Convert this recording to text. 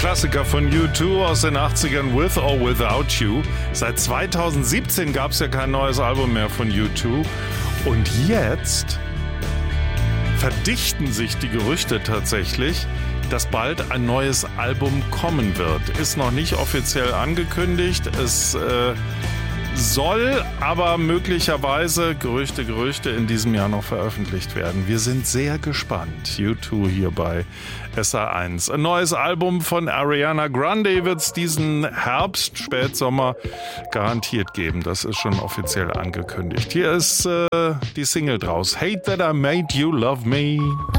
Klassiker von U2 aus den 80ern, With or Without You. Seit 2017 gab es ja kein neues Album mehr von U2. Und jetzt verdichten sich die Gerüchte tatsächlich, dass bald ein neues Album kommen wird. Ist noch nicht offiziell angekündigt. Es soll aber möglicherweise, Gerüchte, in diesem Jahr noch veröffentlicht werden. Wir sind sehr gespannt. U2 hier bei SA1. Ein neues Album von Ariana Grande wird es diesen Herbst, Spätsommer garantiert geben. Das ist schon offiziell angekündigt. Hier ist die Single draus. Hate That I Made You Love Me.